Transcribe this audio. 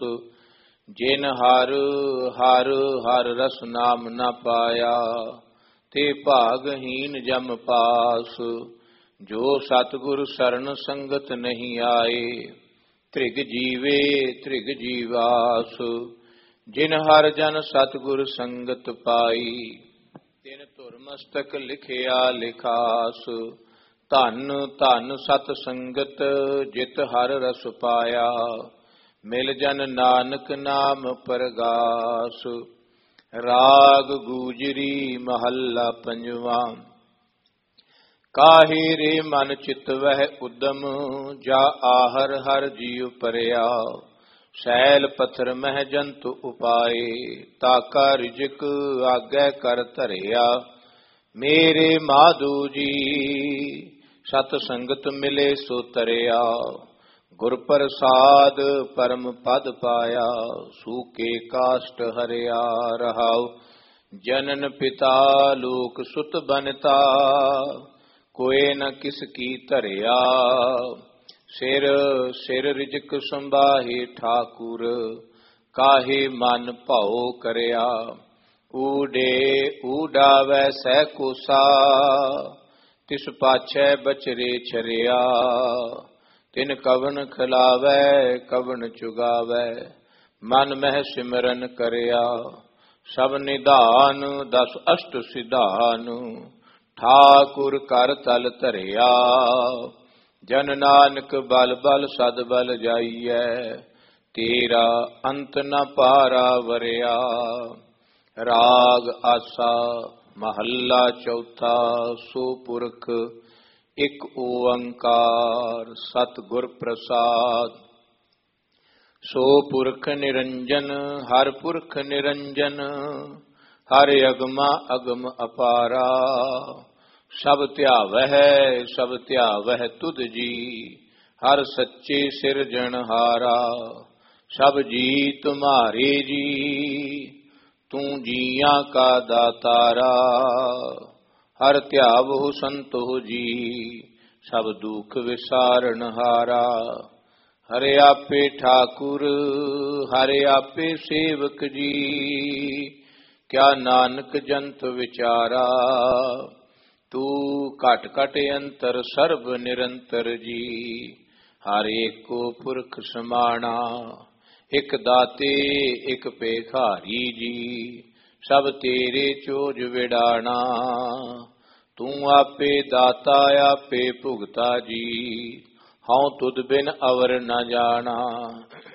ਜਿਨ ਹਰ ਹਰ ਹਰ ਰਸ ਨਾਮ ਨ ਪਾਇਆ, ਤੇ ਭਾਗਹੀਨ ਜਮ ਪਾਸ। ਜੋ ਸਤਿਗੁਰ ਸਰਣ ਸੰਗਤ ਨਹੀਂ ਆਏ, ਧ੍ਰਿਗ ਜੀਵੇ ਧ੍ਰਿਗ ਜੀਵਾਸ। ਜਿਨ ਹਰ ਜਨ ਸਤਿਗੁਰ ਸੰਗਤ ਪਾਈ, ਤਿਨ ਧੁਰ ਮਸਤਕ ਲਿਖਿਆ ਲਿਖਾਸ। ਧਨ ਧਨ ਸਤ ਸੰਗਤ ਜਿਤ ਹਰ ਰਸ ਪਾਇਆ, ਮਿਲ ਜਨ ਨਾਨਕ ਨਾਮ ਪਰਗਾਸ। ਰਾਗ ਗੂਜਰੀ ਮਹੱਲਾ ਪੰਜਵਾਂ। ਕਾਹੇ ਰੇ ਮਨ ਚਿਤ ਵਹਿ ਉਦਮ, ਜਾ ਆਹਰ ਹਰ ਜੀਉ ਪਰਿਆ। ਸੈਲ ਪੱਥਰ ਮਹਿ ਜੰਤ ਉਪਾਏ, ਤਾਕਾ ਰਿਜਕ ਆਗੈ ਕਰ ਧਰਿਆ। ਮੇਰੇ ਮਾਧੂ ਜੀ ਸਤ ਸੰਗਤ ਮਿਲੇ ਸੋ ਤਰਿਆ, ਗੁਰ ਪ੍ਰਸਾਦ ਪਰਮ ਪਦ ਪਾਇਆ। ਸੂਕੇ ਕਾਸ਼ਟ ਹਰਿਆ ਰਹਾਉ, ਜਨਨ ਪਿਤਾ ਲੋਕ ਸੁਤ ਬਨਤਾ। ਕੋਏ ਨ ਕਿਸ ਕੀ ਧਰਿਆ, ਸਿਰ ਸਿਰ ਰਿਜਕ ਸੰਭਾਹੇ ਠਾਕੁਰ। ਕਾਹੇ ਮਨ ਭਾਉ ਕਰਿਆ, ਊਡੇ ਊਡਾਵੈ ਸਹਿ ਕੋਸਾ। ਤਿਸ ਪਾਛੈ ਬਚਰੇ ਛਰਿਆ, ਤਿਨ ਕਵਨ ਖਿਲਾਵੈ ਕਵਨ ਚੁਗਾਵੈ। ਮਨ ਮਹਿ ਸਿਮਰਨ ਕਰਿਆ, ਸਭ ਨਿਧਾਨ ਦਸ ਅਸ਼ਟ ਸਿਧਾਨ। ਠਾਕੁਰ ਕਰ ਤਲ ਧਰਿਆ, ਜਨ ਨਾਨਕ ਬਲ ਬਲ ਸਦ ਬਲ ਜਾਈਐ। ਤੇਰਾ ਅੰਤ ਨ ਪਾਰਾ ਵਰਿਆ। ਰਾਗ ਆਸਾ ਮਹੱਲਾ ਚੌਥਾ। ਸੋ ਪੁਰਖ ਇਕ ਓੰਕਾਰ ਸਤਿਗੁਰ ਪ੍ਰਸਾਦ। ਸੋ ਪੁਰਖ ਨਿਰੰਜਨ ਹਰ ਪੁਰਖ ਨਿਰੰਜਨ, ਹਰ ਅਗਮਾ ਅਗਮ ਅਪਾਰਾ। ਸਭ ਧਿਆਵਹਿ ਤੁਧ ਜੀ, ਹਰ ਸੱਚੇ ਸਿਰਜਣਹਾਰਾ। ਸਭ ਜੀ ਤੁਮਾਰੇ ਜੀ, ਤੂੰ ਜੀਆਂ ਕਾ ਦਾਤਾਰਾ। ਹਰ ਧਿਆਵਹੁ ਸੰਤੋ ਜੀ, ਸਭ ਦੁਖ ਵਿਸਾਰਨਹਾਰਾ। ਹਰਿ ਆਪੇ ਠਾਕੁਰ ਹਰਿ ਆਪੇ ਸੇਵਕ ਜੀ, ਕਿਆ ਨਾਨਕ ਜੰਤ ਵਿਚਾਰਾ। ਤੂੰ ਘਟ ਘਟ ਅੰਤਰ ਸਰਬ ਨਿਰੰਤਰ ਜੀ, ਹਰ ਏਕੋ ਪੁਰਖ ਸਮਾਣਾ। ਇਕ ਦਾਤੇ ਇਕ ਭੇਖਾਰੀ ਜੀ, ਸਭ ਤੇਰੇ ਚੋਜ ਵਿਡਾਣਾ। ਤੂੰ ਆਪੇ ਦਾਤਾ ਆਪੇ ਭੁਗਤਾ ਜੀ, ਹਉ ਤੁਧ ਬਿਨ ਅਵਰ ਨ ਜਾਣਾ।